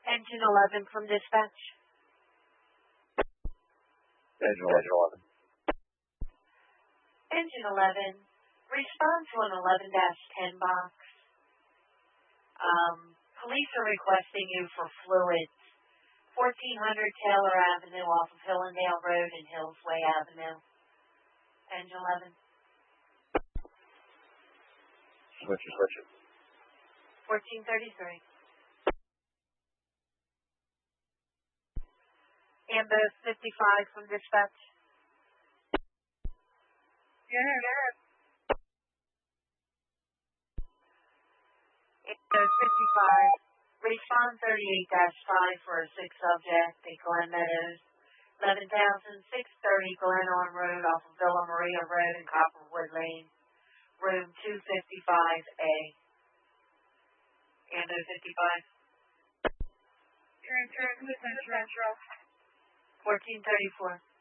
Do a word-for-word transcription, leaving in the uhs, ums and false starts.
Engine eleven from dispatch. Engine eleven. Engine eleven, respond to an eleven dash ten box. Um, police are requesting you for fluids. fourteen hundred Taylor Avenue off of Hillendale Road and Hillsway Avenue. Engine eleven. Switcher, switcher. fourteen thirty-three. Ambos fifty-five from dispatch. Yeah. Ambos fifty-five. Respond thirty-eight dash five for a sick subject at Glen Meadows. eleven thousand six hundred thirty Glenarm Road off of Villa Maria Road and Copperwood Lane. Room two fifty-five A. Ambos fifty-five. Turn, turn to the central. fourteen thirty-four.